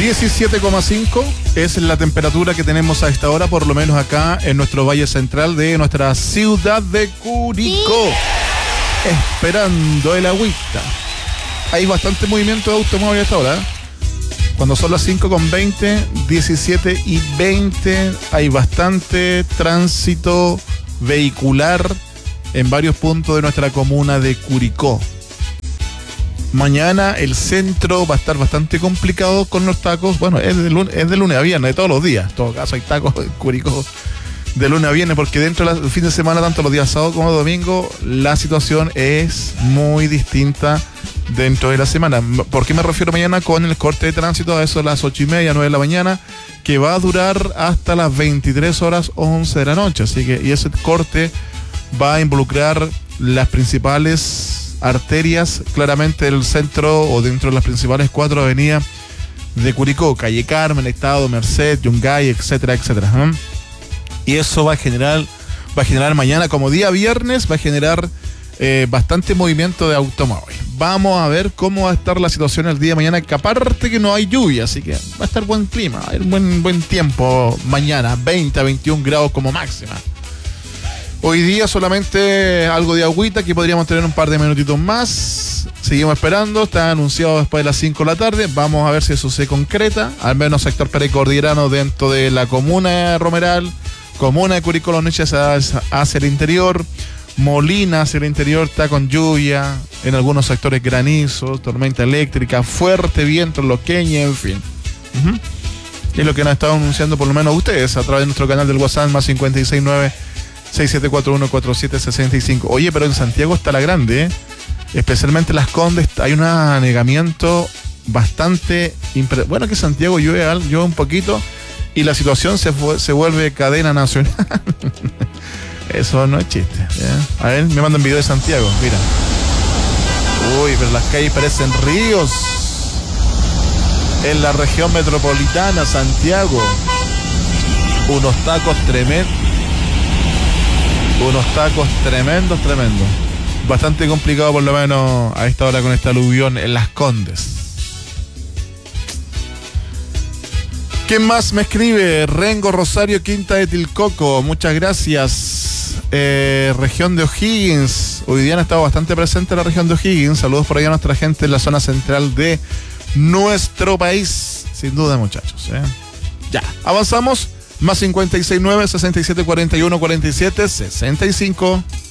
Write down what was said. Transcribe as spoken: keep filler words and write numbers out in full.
diecisiete coma cinco es la temperatura que tenemos a esta hora, por lo menos acá en nuestro valle central de nuestra ciudad de Curicó. Esperando el agüita. Hay bastante movimiento de automóvil a esta hora, ¿eh? Cuando son las cinco con veinte, diecisiete y veinte, hay bastante tránsito vehicular en varios puntos de nuestra comuna de Curicó. Mañana el centro va a estar bastante complicado con los tacos. Bueno, es de lunes, es de lunes a viernes, de todos los días. En todo caso hay tacos en Curicó de lunes a viernes, porque dentro del fin de semana, tanto los días sábado como domingo, la situación es muy distinta dentro de la semana. ¿Por qué me refiero mañana con el corte de tránsito? A eso de las ocho y media, nueve de la mañana, que va a durar hasta las veintitrés horas once de la noche. Así que, y ese corte va a involucrar las principales arterias, claramente del centro o dentro de las principales cuatro avenidas de Curicó: Calle Carmen, Estado, Merced, Yungay, etcétera, etcétera. ¿eh? Y eso va a generar, va a generar mañana, como día viernes, va a generar eh, bastante movimiento de automóvil. Vamos a ver cómo va a estar la situación el día de mañana, que aparte que no hay lluvia, así que va a estar buen clima, va a haber buen, buen tiempo mañana, veinte a veintiún grados como máxima. Hoy día solamente algo de agüita, que podríamos tener un par de minutitos más. Seguimos esperando, está anunciado después de las cinco de la tarde. Vamos a ver si eso se concreta. Al menos sector Perecordillerano dentro de la comuna de Romeral, comuna de Curicó Los Niches hacia el interior. Molina hacia el interior está con lluvia, en algunos sectores granizo, tormenta eléctrica, fuerte viento en Los Queñes, en fin. Uh-huh. Es lo que nos están anunciando por lo menos ustedes a través de nuestro canal del WhatsApp más cincuenta y seis nueve seis siete cuatro uno cuatro siete seis cinco. Oye, pero en Santiago está la grande, ¿eh? Especialmente Las Condes, hay un anegamiento bastante impre... Bueno, que Santiago llueve, llueve un poquito y la situación se, fue, se vuelve cadena nacional. Eso no es chiste, ¿eh? A ver, me mandan video de Santiago, mira. Uy, pero las calles parecen ríos. En la región metropolitana, Santiago. Unos tacos tremendos. Unos tacos tremendos, tremendos. Bastante complicado por lo menos a esta hora con esta aluvión en Las Condes. ¿Quién más me escribe? Rengo Rosario, Quinta de Tilcoco. Muchas gracias. Eh, región de O'Higgins. Hoy día han estado bastante presente en la región de O'Higgins. Saludos por allá a nuestra gente en la zona central de nuestro país. Sin duda, muchachos, ¿eh? Ya, avanzamos. Más cincuenta y seis nueve sesenta y siete cuarenta y uno cuarenta y siete sesenta y cinco.